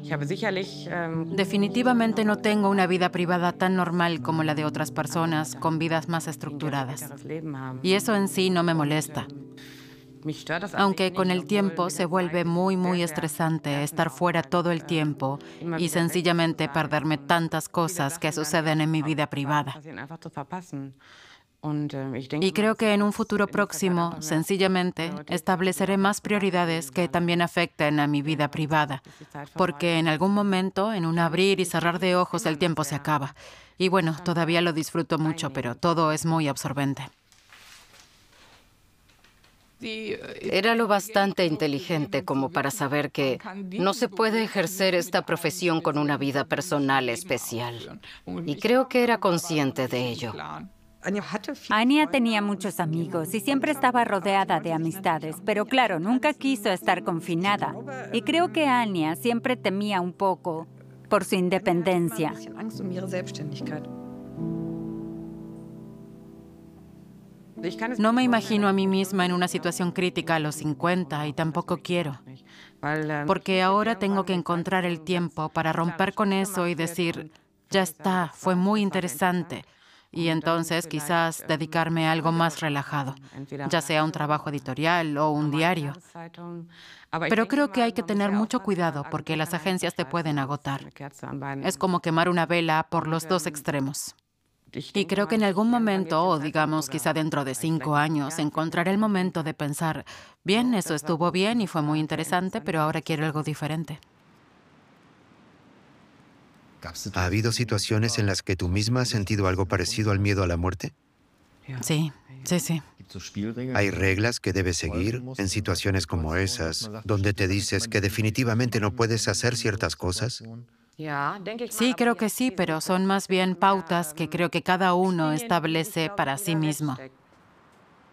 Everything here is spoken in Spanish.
Definitivamente no tengo una vida privada tan normal como la de otras personas con vidas más estructuradas. Y eso en sí no me molesta. Aunque con el tiempo se vuelve muy estresante estar fuera todo el tiempo y sencillamente perderme tantas cosas que suceden en mi vida privada. Y creo que en un futuro próximo, sencillamente, estableceré más prioridades que también afecten a mi vida privada, porque en algún momento, en un abrir y cerrar de ojos, el tiempo se acaba. Y bueno, todavía lo disfruto mucho, pero todo es muy absorbente. Era lo bastante inteligente como para saber que no se puede ejercer esta profesión con una vida personal especial. Y creo que era consciente de ello. Anya tenía muchos amigos y siempre estaba rodeada de amistades, pero claro, nunca quiso estar confinada. Y creo que Anya siempre temía un poco por su independencia. No me imagino a mí misma en una situación crítica a los 50 y tampoco quiero. Porque ahora tengo que encontrar el tiempo para romper con eso y decir, ya está, fue muy interesante. Y entonces quizás dedicarme a algo más relajado, ya sea un trabajo editorial o un diario. Pero creo que hay que tener mucho cuidado porque las agencias te pueden agotar. Es como quemar una vela por los dos extremos. Y creo que en algún momento, o digamos quizá dentro de 5 años, encontraré el momento de pensar, bien, eso estuvo bien y fue muy interesante, pero ahora quiero algo diferente. ¿Ha habido situaciones en las que tú misma has sentido algo parecido al miedo a la muerte? Sí. ¿Hay reglas que debes seguir en situaciones como esas, donde te dices que definitivamente no puedes hacer ciertas cosas? Sí, creo que sí, pero son más bien pautas que creo que cada uno establece para sí mismo.